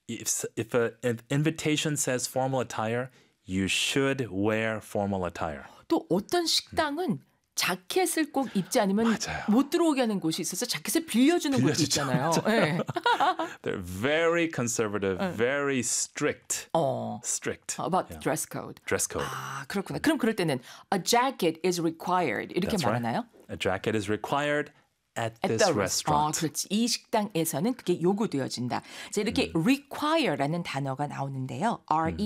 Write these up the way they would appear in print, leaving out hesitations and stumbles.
if an invitation says formal attire, you should wear formal attire. 또 어떤 식당은 자켓을 꼭 입지 않으면 맞아요. 못 들어오게 하는 곳이 있어서 자켓을 빌려주는 곳이 있잖아요. 네. They're very conservative, very strict. Strict. About dress code. Dress code. 아, 그렇구나. 그럼 그럴 때는 a jacket is required 이렇게 That's 말하나요? right. A jacket is required at At this the restaurant. 그렇지. 이 식당에서는 그게 요구되어진다. 자, 이렇게 require라는 단어가 나오는데요.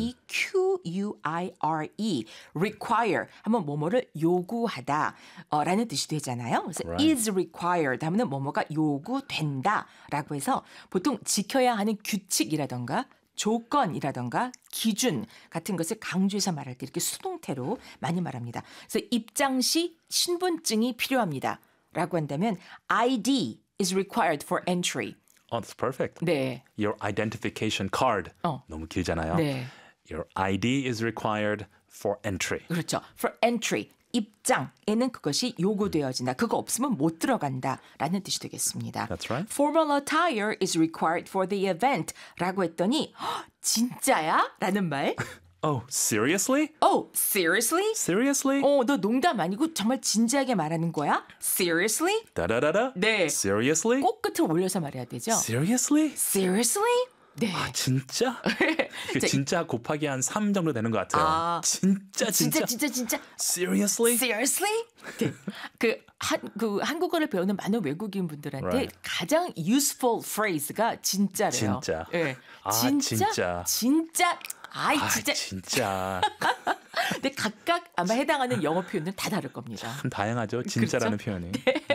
R-E-Q-U-I-R-E. require 하면 뭐뭐를 요구하다 라는 뜻이 되잖아요. 그래서 Right. is required 하면 뭐뭐가 요구된다 라고 해서 보통 지켜야 하는 규칙이라던가 조건이라던가 기준 같은 것을 강조해서 말할 때 이렇게 수동태로 많이 말합니다. 그래서 입장 시 신분증이 필요합니다. 라고 한다면 ID is required for entry. Oh, that's perfect. 네. Your identification card. 너무 길잖아요. 네. Your ID is required for entry. 그렇죠. For entry. 입장에는 그것이 요구되어진다. 그거 없으면 못 들어간다라는 뜻이 되겠습니다. That's right. Formal attire is required for the event 라고 했더니 진짜야? 라는 말. Oh, seriously? Oh, seriously? Seriously? 너 농담 아니고 정말 진지하게 말하는 거야? Seriously? 다다다다? 네. Seriously? 꼭 끝을 올려서 말해야 되죠. Seriously? Seriously? 네. 아, 진짜? 그 진짜 곱하기 한 3 정도 되는 것 같아요. 진짜. 진짜. Seriously? Seriously? 네. 한국어를 배우는 많은 외국인 분들한테 Right. 가장 useful phrase가 진짜래요. 진짜. 네. 아, 진짜. 아이, 진짜. 진짜. 근데 각각 아마 해당하는 영어 표현은 다 다를 겁니다. 참 다양하죠. 진짜라는 표현이.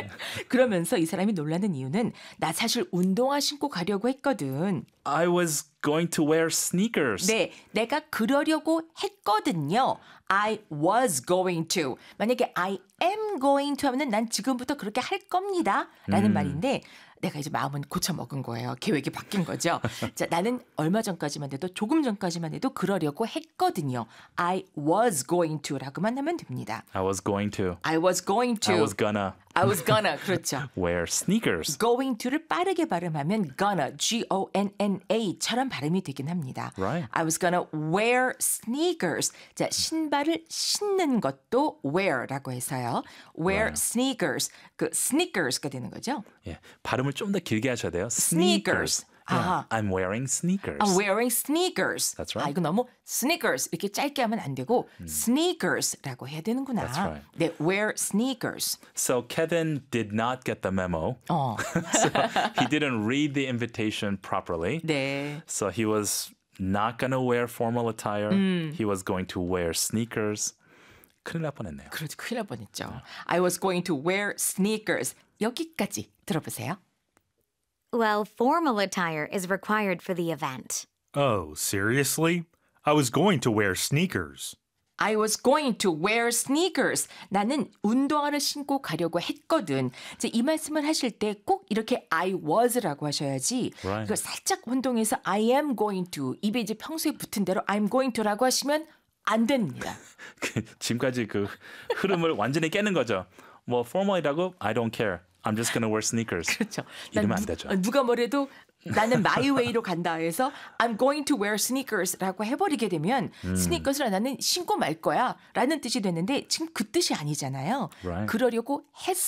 그러면서 이 사람이 놀라는 이유는 나 사실 운동화 신고 가려고 했거든. I was going to wear sneakers. 네, 내가 그러려고 했거든요. I was going to. 만약에 I am going to 하면 난 지금부터 그렇게 할 겁니다. 라는 말인데 내가 이제 마음은 고쳐먹은 거예요. 계획이 바뀐 거죠. 자, 나는 얼마 전까지만 해도 조금 전까지만 해도 그러려고 했거든요. I was going to 라고만 하면 됩니다. I was going to. I was going to. I was gonna I was gonna. 그렇죠. wear sneakers. going to를 빠르게 발음하면 gonna, G-O-N-N-A처럼 발음이 되긴 합니다. Right. I was gonna wear sneakers. 자, 신발을 신는 것도 wear라고 해서요. wear sneakers. 그 sneakers가 되는 거죠. 예, 발음을 좀 더 길게 하셔야 돼요. Sneakers. Yeah, I'm wearing sneakers. I'm wearing sneakers. That's right. 이거 너무 sneakers 이렇게 짧게 하면 안 되고 sneakers라고 해야 되는구나. That's right. 네, wear sneakers. So Kevin did not get the memo. So he didn't read the invitation properly. 네. So he was not going to wear formal attire. He was going to wear sneakers. 큰일 날 뻔했네요. 그렇지, 큰일 날 뻔했죠. I was going to wear sneakers. 여기까지 들어보세요. Well, formal attire is required for the event. Oh, seriously? I was going to wear sneakers. I was going to wear sneakers. 나는 운동화를 신고 가려고 했거든. 이제 이 말씀을 하실 때 꼭 이렇게 I was라고 하셔야지. Right. 이걸 살짝 혼동해서 I am going to 입에 이제 평소에 붙은 대로 I'm going to라고 하시면 안 됩니다. 지금까지 그 흐름을 완전히 깨는 거죠. 뭐 formal이라고 I don't care. I'm just gonna wear sneakers. 그렇죠. 이러면 안 되죠. 누가 뭐래도 나는 my way로 간다 해서 I'm going to wear sneakers라고 해버리게 되면 스니커스를 나는 신고 말 거야 라는 뜻이 되는데 지금 그 뜻이 아니잖아요. Right. 그러려고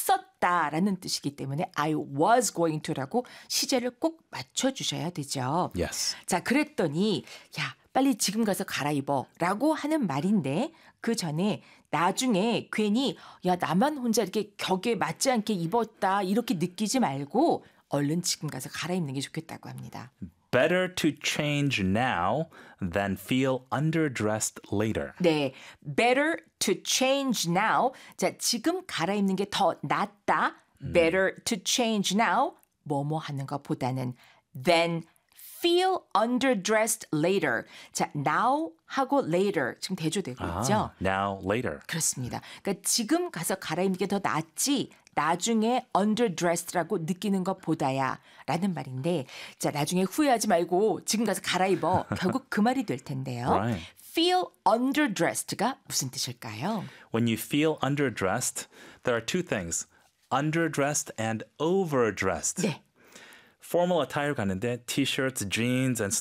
했었다라는 뜻이기 때문에 I was going to라고 시제를 꼭 맞춰주셔야 되죠. Yes. 자, 그랬더니 야 빨리 지금 가서 갈아입어 라고 하는 말인데 그 전에 나중에 괜히 야 나만 혼자 이렇게 격에 맞지 않게 입었다 이렇게 느끼지 말고 얼른 지금 가서 갈아입는 게 좋겠다고 합니다. Better to change now than feel underdressed later. 네, better to change now. 자, 지금 갈아입는 게 더 낫다. Better to change now. 뭐뭐 하는 것보다는 than feel underdressed later. 자, now 하고 later 지금 대조되고 있죠. Now, later. 그렇습니다. 그러니까 지금 가서 갈아입는 게 더 낫지 나중에 underdressed라고 느끼는 것보다야 라는 말인데 자 나중에 후회하지 말고 지금 가서 갈아입어. 결국 그 말이 될 텐데요. Right. feel underdressed가 무슨 뜻일까요? When you feel underdressed, there are two things. Underdressed and overdressed. 네. Formal attire 가는데 t-shirts, jeans, and